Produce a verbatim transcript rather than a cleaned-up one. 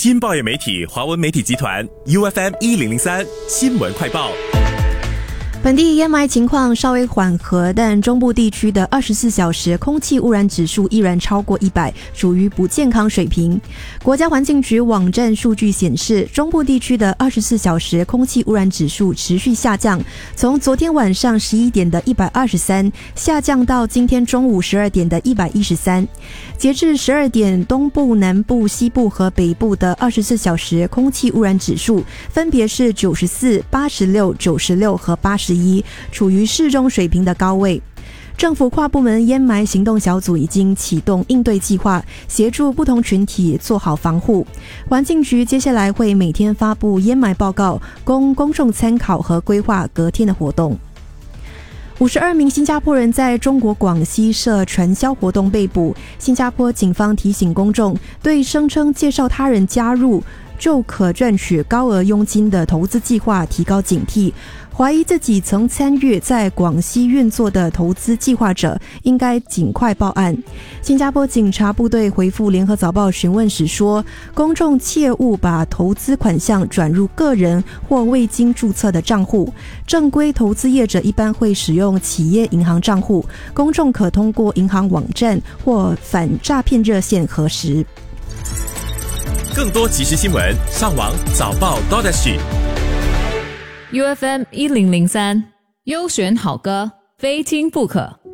新报业媒体华文媒体集团 U F M 一零零三新闻快报。 本地烟霾情况稍微缓和，但中部地区的二十四小时空气污染指数依然超过一百，属于不健康水平。国家环境局网站数据显示，中部地区的二十四小时空气污染指数持续下降，从昨天晚上十一点的一百二十三下降到今天中午十二点的一百一十三。截至十二点，东部、南部、西部和北部的二十四小时空气污染指数分别是九十四、八十六、九十六和八十一，处于适中水平的高位。政府跨部门烟霾行动小组已经启动应对计划，协助不同群体做好防护。环境局接下来会每天发布烟霾报告，供公众参考和规划隔天的活动。五十二名新加坡人在中国广西涉传销活动被捕。新加坡警方提醒公众，对声称介绍他人加入就可赚取高额佣金的投资计划提高警惕。怀疑自己曾参与在广西运作的投资计划者，应该尽快报案。新加坡警察部队回复联合早报询问时说，公众切勿把投资款项转入个人或未经注册的账户，正规投资业者一般会使用企业银行账户，公众可通过银行网站或反诈骗热线核实。 更多即时新闻，上网早报 .U F M 一零零三优选好歌，非听不可。